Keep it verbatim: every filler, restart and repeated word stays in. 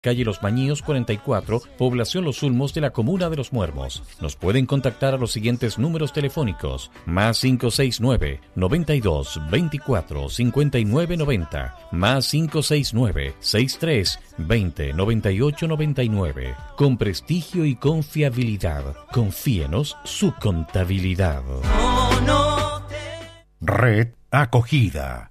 calle Los Mañíos cuarenta y cuatro, población Los Ulmos de la comuna de Los Muermos. Nos pueden contactar a los siguientes números telefónicos: más cinco seis nueve, noventa y dos, veinticuatro, cincuenta y nueve noventa, más cinco seis nueve, sesenta y tres, veinte, noventa y ocho noventa y nueve. Con prestigio y confiabilidad, confíenos su contabilidad. Red Acogida.